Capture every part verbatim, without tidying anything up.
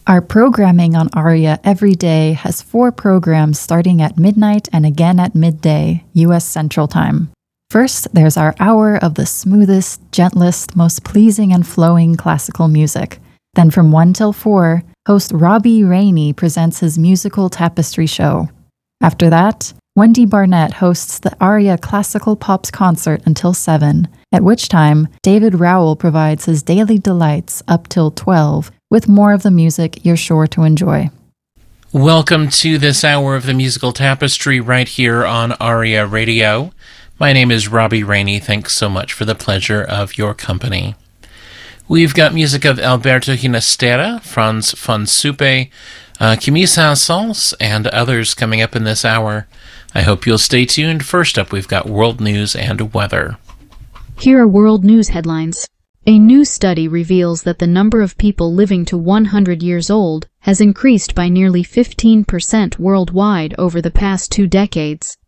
Our programming on Aria every day has four programs starting at midnight and again at midday, U S Central Time. First, there's our hour of the smoothest, gentlest, most pleasing and flowing classical music. Then from one till four, host Robbie Rainey presents his musical tapestry show. After that, Wendy Barnett hosts the Aria Classical Pops concert until seven, at which time David Rowell provides his daily delights up till twelve, with more of the music you're sure to enjoy. Welcome to this hour of the musical tapestry right here on Aria Radio. My name is Robbie Rainey. Thanks so much for the pleasure of your company. We've got music of Alberto Ginastera, Franz von Suppe, uh, Camille Saint-Saëns, and others coming up in this hour. I hope you'll stay tuned. First up, we've got world news and weather. Here are world news headlines. A new study reveals that the number of people living to one hundred years old has increased by nearly fifteen percent worldwide over the past two decades.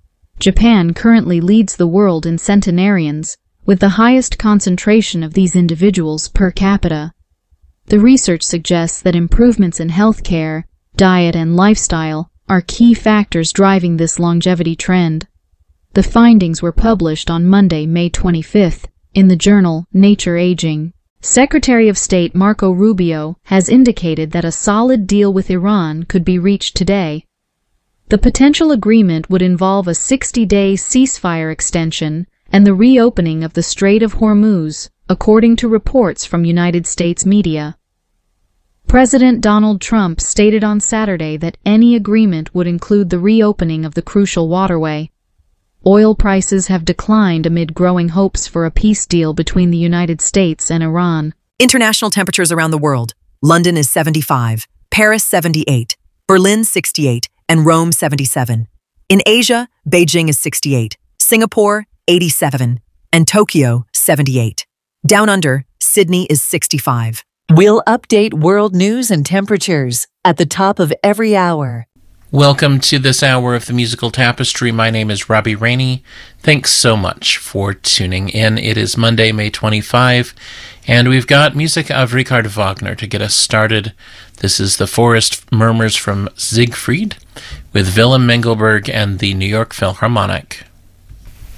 Japan currently leads the world in centenarians, with the highest concentration of these individuals per capita. The research suggests that improvements in healthcare, diet, and lifestyle are key factors driving this longevity trend. The findings were published on Monday, May twenty-fifth, in the journal Nature Aging. Secretary of State Marco Rubio has indicated that a solid deal with Iran could be reached today. The potential agreement would involve a sixty-day ceasefire extension and the reopening of the Strait of Hormuz, according to reports from United States media. President Donald Trump stated on Saturday that any agreement would include the reopening of the crucial waterway. Oil prices have declined amid growing hopes for a peace deal between the United States and Iran. International temperatures around the world. London is seventy-five, Paris seventy-eight, Berlin sixty-eight, and Rome seventy-seven. In Asia, Beijing is sixty-eight, Singapore eighty-seven, and Tokyo seventy-eight. Down under, Sydney is sixty-five. We'll update world news and temperatures at the top of every hour. Welcome to this hour of the musical tapestry. My name is Robbie Rainey. Thanks so much for tuning in. It is Monday, May twenty-fifth, and we've got music of Richard Wagner to get us started. This is The Forest Murmurs from Siegfried with Willem Mengelberg and the New York Philharmonic.